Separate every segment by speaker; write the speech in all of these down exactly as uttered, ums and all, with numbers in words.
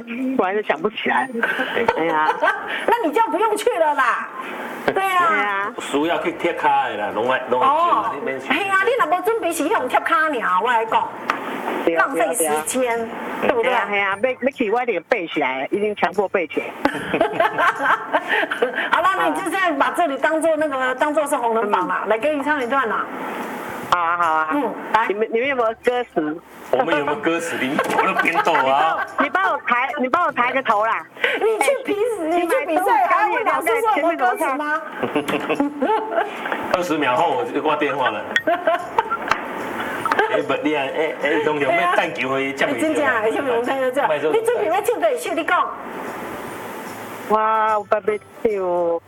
Speaker 1: 我还是想不起来。哎呀，
Speaker 2: 那你就不用去了啦。对啊，
Speaker 3: 需要去贴卡的啦，拢爱拢爱去，你免去。
Speaker 2: 哎呀，你若无准备是用贴卡尔，我来讲，浪费时间，对不对？
Speaker 1: 哎呀，要要去我得背起来，已经强迫背起来。
Speaker 2: 好了，那你就现在把这里当做那个当做是红人榜啦，来给你唱一段啦。
Speaker 1: 好啊，好啊。嗯，来，你们你们有没有歌词？
Speaker 3: 我们有没有歌词？你我都边抖啊！
Speaker 1: 你帮我抬，你帮我抬个头啦！
Speaker 2: 你去比，你去比赛还问老师说有没有歌词吗？
Speaker 3: 二十秒后我就挂电话了。哎不，你啊，哎哎，拢用咩弹球去接
Speaker 2: 真正啊，像用弹这样。你准备要唱对首，你讲。
Speaker 1: 哇，我准备唱，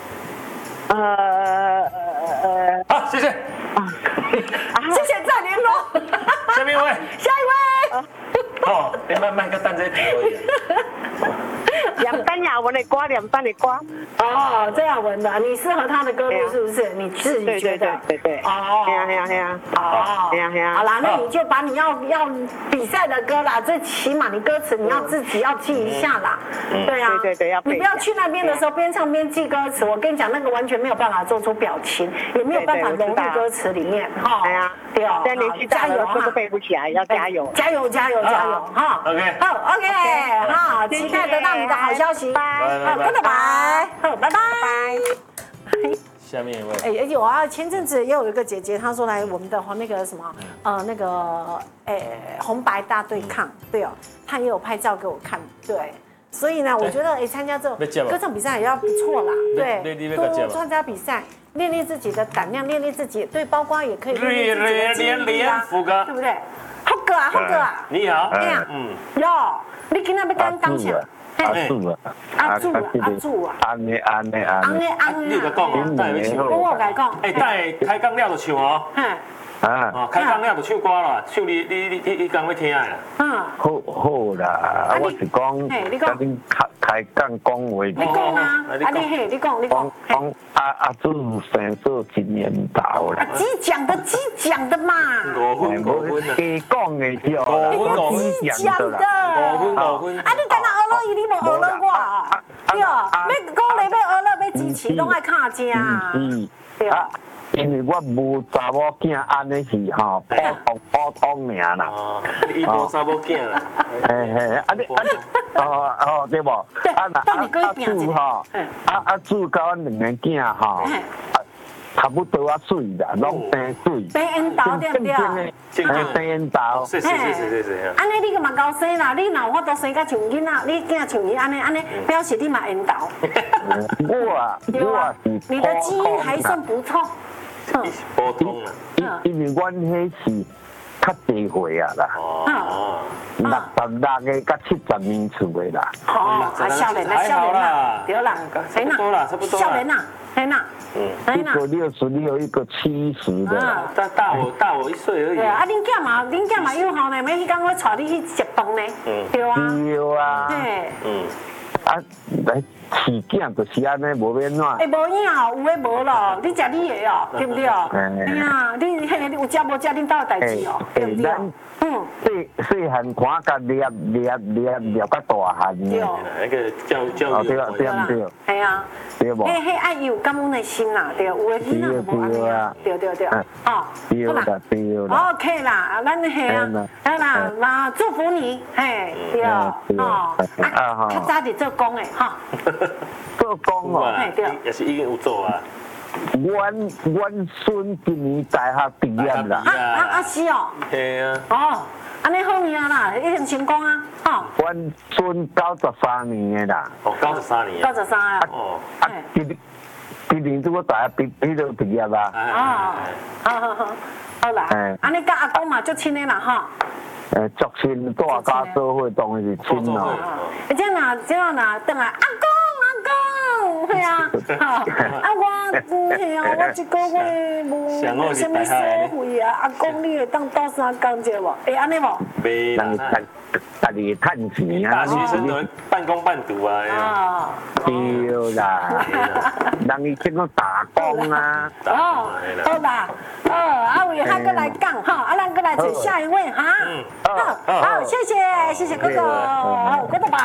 Speaker 1: 呃呃。
Speaker 3: 好，谢谢。
Speaker 2: 谢谢再联络。
Speaker 3: 下面一位。
Speaker 2: 下一位。
Speaker 3: 哦，你慢慢个等这题而已。
Speaker 1: 两单亚文的歌，两单的歌。
Speaker 2: 哦，这样文的，你适合他的歌路是不是？你自己觉得？
Speaker 1: 对对对。哦。对呀对呀对呀。
Speaker 2: 哦。
Speaker 1: 对呀对呀。
Speaker 2: 好啦，那你就把你要要比赛的歌啦，最起码你歌词你要自己要记一下啦。对啊。
Speaker 1: 对对对，要背。
Speaker 2: 你不要去那边的时候边唱边记歌词，我跟你讲，那个完全没有办法做出表情，也没有办法融入歌词里面哈。
Speaker 1: 对啊。对哦。现在年纪大了，歌都背不起来，要加油。
Speaker 2: 加油加油加油哈
Speaker 3: ！OK。
Speaker 2: 好 OK 哈，期待得到你的好消息。好，拜拜。好，拜拜。
Speaker 3: 下面一位。
Speaker 2: 哎，有啊，前阵子也有一个姐姐，她说来我们的那个什么，呃，那个哎红白大对抗，对哦，她也有拍照给我看，对。所以呢，我觉得哎，参加这种歌唱比赛也要不错啦，对，多参加比赛，练练自己的胆量，练练自己，对，包括也可以练练自己的记忆啊，对不对？好哥啊，好哥啊，
Speaker 3: 你好，
Speaker 2: 哎呀，嗯，哟，你今天要讲讲啥？
Speaker 4: 阿柱啊，
Speaker 2: 阿柱啊，阿柱啊，
Speaker 4: 安尼安尼安尼，
Speaker 2: 安尼，
Speaker 3: 你个讲，带你唱，
Speaker 2: 我甲讲，
Speaker 3: 哎，带开讲了就唱哦，啊，哦，开讲了就唱歌啦，唱你你你你你讲要听的啦，
Speaker 2: 嗯，
Speaker 4: 好好啦，我是讲，甲恁开开讲讲话，
Speaker 2: 你讲啊，啊你嘿，你讲你讲，
Speaker 4: 讲阿阿柱生做一年头啦，
Speaker 2: 鸡讲的鸡讲的嘛，
Speaker 3: 五分五分啊，
Speaker 4: 鸡讲的就，
Speaker 3: 五分五
Speaker 2: 分讲的，
Speaker 3: 五分五分，
Speaker 2: 啊你干那学了伊，你无学了我，对哦，要鼓励要学了要支持，拢爱看正，对啊。
Speaker 4: 因为我无查某囝，安尼是吼普通普通尔啦。
Speaker 3: 哦，你无查某囝啦。
Speaker 4: 嘿嘿，啊你啊你，哦哦对无？啊那啊啊主吼，啊啊主甲阮两个囝吼，差不多啊水啦，拢生水。
Speaker 2: 生缘投对不对？
Speaker 4: 生缘投。
Speaker 3: 是是是是是。
Speaker 2: 安尼你个嘛够生啦，你若有法度生甲像囡仔，你囝像伊安尼安尼，表示你嘛缘投。
Speaker 4: 我啊我是。
Speaker 2: 你的基因还算不错。
Speaker 3: 普通啦，
Speaker 4: 因因为阮迄是较济岁啊啦，
Speaker 3: 哦，
Speaker 4: 六十六个甲七十年厝的啦，
Speaker 2: 哦，啊少年啦少年啦，对啦，
Speaker 3: 差不多啦差不多啦，
Speaker 2: 少年啦，嘿啦，
Speaker 4: 嗯，一个六十六，一个七十的，
Speaker 3: 大大我大我一岁而已。
Speaker 2: 对啊，啊恁囝嘛恁囝嘛有效呢，每迄天我带你去食饭呢，对啊，
Speaker 4: 对啊，
Speaker 2: 嘿，
Speaker 4: 嗯，啊来。饲囝就是安尼，无免怎？
Speaker 2: 哎，无影哦，有诶无咯，你食你诶哦，对不对？哎呀，你嘿，你有食无食恁兜诶代志哦，对不对？嗯。
Speaker 4: 细细汉看甲捏捏捏捏到大汉呢。
Speaker 2: 对。
Speaker 3: 那个教教育。
Speaker 4: 对啊对啊对啊。
Speaker 2: 系啊。
Speaker 4: 对无？
Speaker 2: 嘿嘿，爱有感恩的心啦，对，有诶囡仔就无安尼啊，对对对，哦，
Speaker 4: 对啦对啦。
Speaker 2: OK 啦，咱嘿啊，咱啦，嘛祝福你，嘿，对哦，啊，较早伫做工诶，哈。
Speaker 4: 做工哦，
Speaker 3: 也是已经有做啊。
Speaker 4: 阮阮孙今年大学毕业啦。
Speaker 2: 啊啊啊是哦。
Speaker 3: 系啊。
Speaker 2: 哦，安尼好命啦，一定成功啊，哈。
Speaker 4: 阮孙九十三年的啦。
Speaker 3: 哦，九十三年。
Speaker 2: 九十三啊。
Speaker 4: 哦。啊，今今年拄个大学毕迄个毕业啦。
Speaker 2: 哦，好好好，好啦。安尼甲阿公嘛足亲的啦，哈。
Speaker 4: 诶，足亲，大家做伙当然是亲咯。
Speaker 2: 而且呐，只要呐，等下阿公。对啊，啊我，嘿啊，我一个月无无什么收费啊，阿公你会当倒三工者无？会安尼无？
Speaker 4: 袂啦，家己趁钱啊，
Speaker 3: 大学生都半工半读啊。
Speaker 2: 啊，
Speaker 4: 对啦，人伊去讲打工啊。
Speaker 2: 哦，好啦，哦，啊伟汉哥来讲哈，啊咱哥来请下一位哈。好，好，谢谢谢谢哥哥，好，哥哥拜。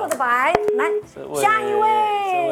Speaker 2: 过的牌，来下一位。